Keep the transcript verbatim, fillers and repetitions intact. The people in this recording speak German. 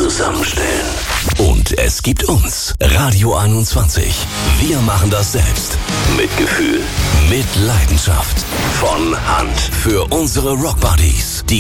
zusammenstellen. Und es gibt uns, Radio einundzwanzig. Wir machen das selbst. Mit Gefühl, mit Leidenschaft. Von Hand. Für unsere Rockbuddies. Die